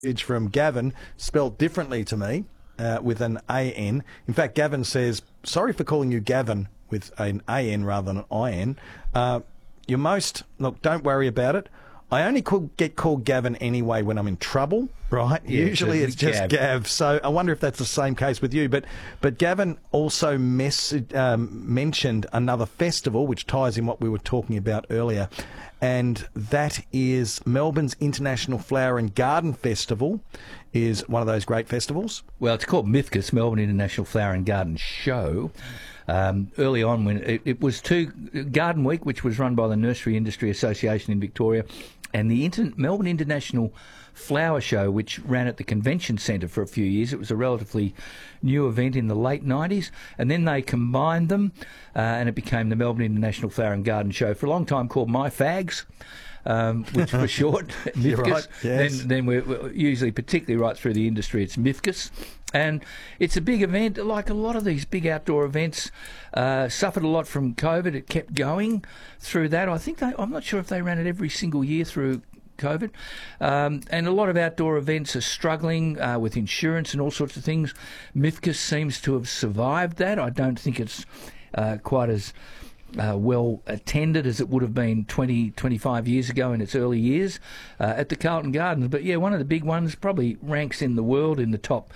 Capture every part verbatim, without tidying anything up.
It's from Gavin, spelt differently to me, uh, with an A N. In fact, Gavin says, sorry for calling you Gavin with an A N rather than an I N. Uh, you're most, look, don't worry about it. I only could get called Gavin anyway when I'm in trouble, right? Yeah, Usually so it's just Gav. Gav. So I wonder if that's the same case with you. But but Gavin also mess, um, mentioned another festival, which ties in what we were talking about earlier, and that is Melbourne's International Flower and Garden Festival is one of those great festivals. Well, it's called MIFGS, Melbourne International Flower and Garden Show. Um, early on, when it, it was two Garden Week, which was run by the Nursery Industry Association in Victoria, and the Inter- Melbourne International Flower Show, which ran at the Convention Centre for a few years. It was a relatively new event in the late nineties, and then they combined them, uh, and it became the Melbourne International Flower and Garden Show, for a long time called MyFags. Um, which for short, You're MIFGS. right, yes. Then, then we're, we're usually, particularly right through the industry, it's MIFGS. And it's a big event, like a lot of these big outdoor events, uh, suffered a lot from COVID. It kept going through that. I think they, I'm not sure if they ran it every single year through COVID. Um, and a lot of outdoor events are struggling uh, with insurance and all sorts of things. MIFGS seems to have survived that. I don't think it's uh, quite as Uh, well attended as it would have been twenty, twenty-five years ago in its early years uh, at the Carlton Gardens. But yeah, one of the big ones, probably ranks in the world in the top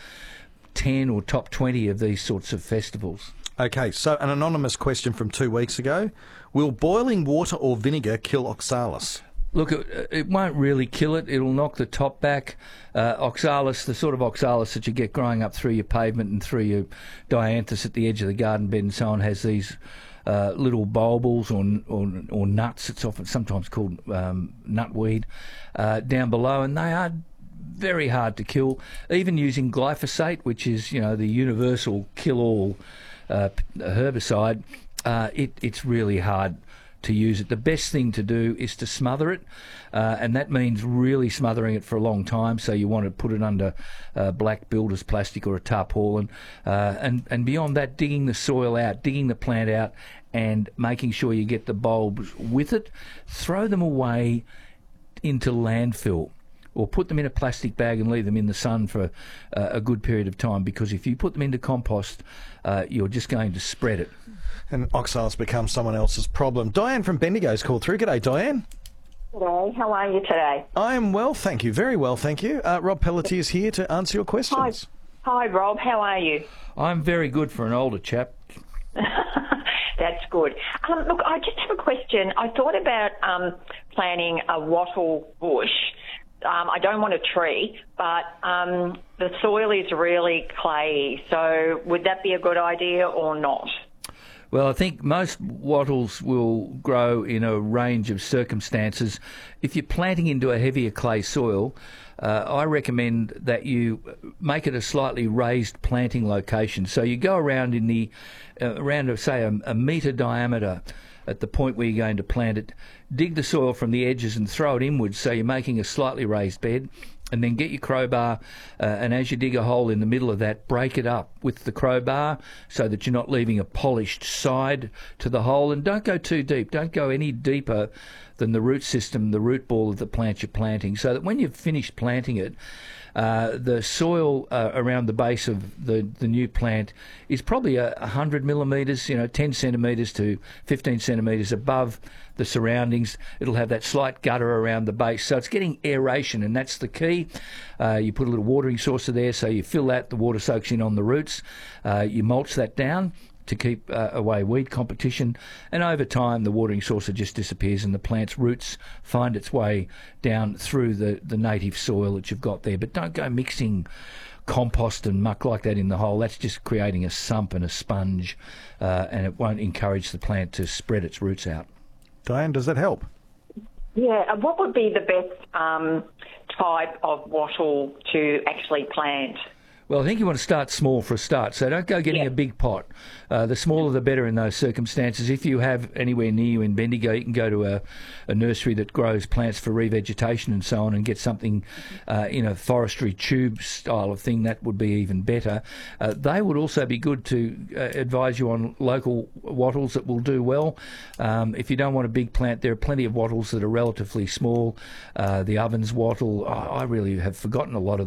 ten or top twenty of these sorts of festivals. Okay, so an anonymous question from two weeks ago. Will boiling water or vinegar kill oxalis? Look, it, it won't really kill it. It'll knock the top back. Uh, oxalis, the sort of oxalis that you get growing up through your pavement and through your dianthus at the edge of the garden bed and so on, has these Uh, little bulbils or, or or nuts. It's often sometimes called um, nutweed uh, down below, and they are very hard to kill. Even using glyphosate, which is you know the universal kill-all uh, herbicide, uh, it, it's really hard to use it. The best thing to do is to smother it, uh, and that means really smothering it for a long time. So you want to put it under uh, black builder's plastic or a tarpaulin, uh, and and beyond that, digging the soil out, digging the plant out, and making sure you get the bulbs with it. Throw them away into landfill, or put them in a plastic bag and leave them in the sun for uh, a good period of time, because if you put them into compost, uh, you're just going to spread it. And oxalis becomes someone else's problem. Diane from Bendigo's called through. G'day, Diane. G'day, how are you today? I am well, thank you. Very well, thank you. Uh, Rob Pelletier is here to answer your questions. Hi. Hi, Rob. How are you? I'm very good for an older chap. That's good. Um, look, I just have a question. I thought about um, planting a wattle bush. Um, I don't want a tree, but um, the soil is really clayey. So would that be a good idea or not? Well, I think most wattles will grow in a range of circumstances. If you're planting into a heavier clay soil, uh, I recommend that you make it a slightly raised planting location. So you go around in the uh, around, say, a, a metre diameter at the point where you're going to plant it. Dig the soil from the edges and throw it inwards, so you're making a slightly raised bed. And then get your crowbar, uh, and as you dig a hole in the middle of that, break it up with the crowbar so that you're not leaving a polished side to the hole. And don't go too deep. Don't go any deeper than the root system, the root ball of the plant you're planting, so that when you've finished planting it, uh, the soil uh, around the base of the, the new plant is probably a, a hundred millimetres, you know, ten centimetres to fifteen centimetres above the surroundings. It'll have that slight gutter around the base, so it's getting aeration, and that's the key. Uh, you put a little watering saucer there, so you fill that, the water soaks in on the roots. Uh, you mulch that down to keep uh, away weed competition, and over time the watering saucer just disappears and the plant's roots find its way down through the, the native soil that you've got there. But don't go mixing compost and muck like that in the hole. That's just creating a sump and a sponge, uh, and it won't encourage the plant to spread its roots out. Diane, does that help? Yeah, and what would be the best um, type of wattle to actually plant? Well, I think you want to start small for a start, so don't go getting Yeah. a big pot. Uh, the smaller the better in those circumstances. If you have anywhere near you in Bendigo, you can go to a, a nursery that grows plants for revegetation and so on and get something uh, in a forestry tube style of thing. That would be even better. Uh, they would also be good to uh, advise you on local wattles that will do well. Um, if you don't want a big plant, there are plenty of wattles that are relatively small. Uh, the Ovens wattle, I, I really have forgotten a lot of